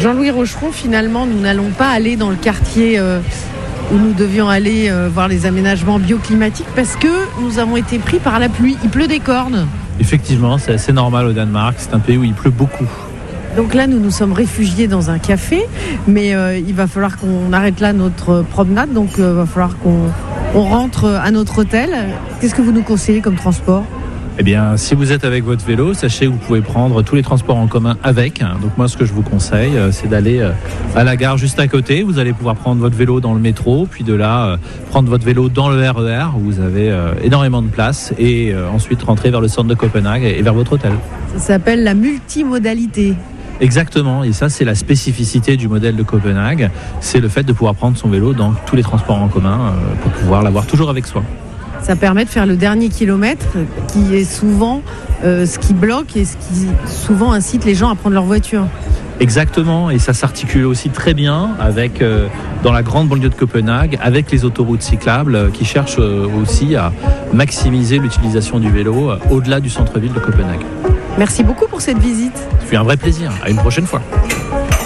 Jean-Louis Rocheron, finalement, nous n'allons pas aller dans le quartier où nous devions aller voir les aménagements bioclimatiques parce que nous avons été pris par la pluie. Il pleut des cornes. Effectivement, c'est assez normal au Danemark. C'est un pays où il pleut beaucoup. Donc là, nous nous sommes réfugiés dans un café, mais il va falloir qu'on arrête là notre promenade. Donc il va falloir qu'on rentre à notre hôtel. Qu'est-ce que vous nous conseillez comme transport ? Eh bien, si vous êtes avec votre vélo, sachez que vous pouvez prendre tous les transports en commun avec. Donc moi, ce que je vous conseille, c'est d'aller à la gare juste à côté. Vous allez pouvoir prendre votre vélo dans le métro, puis de là, prendre votre vélo dans le RER, où vous avez énormément de place, et ensuite rentrer vers le centre de Copenhague et vers votre hôtel. Ça s'appelle la multimodalité. Exactement, et ça, c'est la spécificité du modèle de Copenhague. C'est le fait de pouvoir prendre son vélo dans tous les transports en commun pour pouvoir l'avoir toujours avec soi. Ça permet de faire le dernier kilomètre qui est souvent ce qui bloque et ce qui souvent incite les gens à prendre leur voiture. Exactement, et ça s'articule aussi très bien avec, dans la grande banlieue de Copenhague, avec les autoroutes cyclables qui cherchent aussi à maximiser l'utilisation du vélo au-delà du centre-ville de Copenhague. Merci beaucoup pour cette visite. Ça fait un vrai plaisir, à une prochaine fois.